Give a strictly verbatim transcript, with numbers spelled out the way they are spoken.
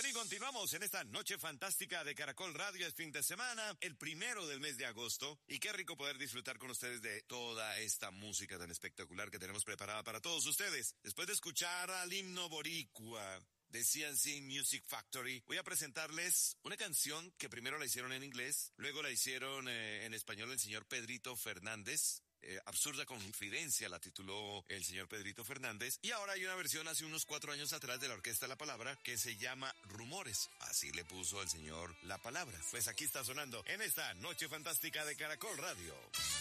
fin, continuamos en esta noche fantástica de Caracol Radio. Es fin de semana, el primero del mes de agosto. Y qué rico poder disfrutar con ustedes de toda esta música tan espectacular que tenemos preparada para todos ustedes. Después de escuchar al himno boricua de C N C Music Factory, voy a presentarles una canción que primero la hicieron en inglés, luego la hicieron eh, en español el señor Pedrito Fernández. Eh, Absurda Confidencia la tituló el señor Pedrito Fernández, y ahora hay una versión hace unos cuatro años atrás de la Orquesta La Palabra que se llama Rumores. Así le puso el señor La Palabra. Pues aquí está sonando en esta noche fantástica de Caracol Radio.